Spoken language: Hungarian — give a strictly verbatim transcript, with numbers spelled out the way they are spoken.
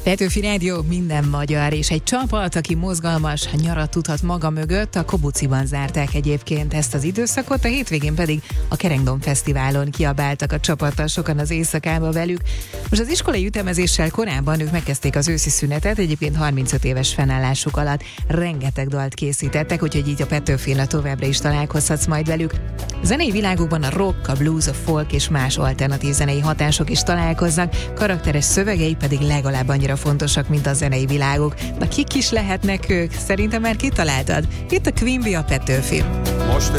Petőfi Rádió, minden magyar, és egy csapat, aki mozgalmas nyarat tudhat maga mögött, a Kobuciban zárták egyébként ezt az időszakot, a hétvégén pedig a Kerengdom Fesztiválon kiabáltak a csapattal sokan az éjszakába velük. Most az iskolai ütemezéssel korábban ők megkezdték az őszi szünetet, egyébként harmincöt éves fennállásuk alatt rengeteg dalt készítettek, úgyhogy így a Petőfin továbbra is találkozhatsz majd velük. A zenei világokban a rock, a blues, a folk és más alternatív zenei hatások is találkoznak, karakteres szövegei pedig legalább annyira fontosak, mint a zenei világok. Na kik is lehetnek ők? Szerintem már kitaláltad. Itt a Queen Bee, a Petőfi. Most